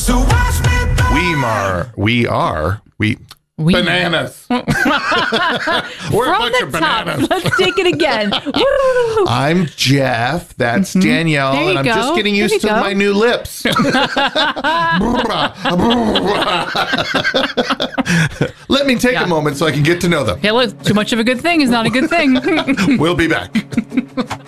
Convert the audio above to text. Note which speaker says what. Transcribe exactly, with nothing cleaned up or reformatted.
Speaker 1: So watch me burn.
Speaker 2: We are, we are, we,
Speaker 3: We-
Speaker 2: bananas. We're a
Speaker 3: From
Speaker 2: bunch
Speaker 3: the
Speaker 2: of
Speaker 3: top.
Speaker 2: bananas.
Speaker 3: Let's take it again. Woo!
Speaker 2: I'm Jeff. That's Danielle.
Speaker 3: There you
Speaker 2: And I'm
Speaker 3: go.
Speaker 2: just getting
Speaker 3: There
Speaker 2: used
Speaker 3: you
Speaker 2: to
Speaker 3: go.
Speaker 2: my new lips. Let me take
Speaker 3: Yeah.
Speaker 2: a moment so I can get to know them.
Speaker 3: Okay, look, too much of a good thing is not a good thing.
Speaker 2: We'll be back.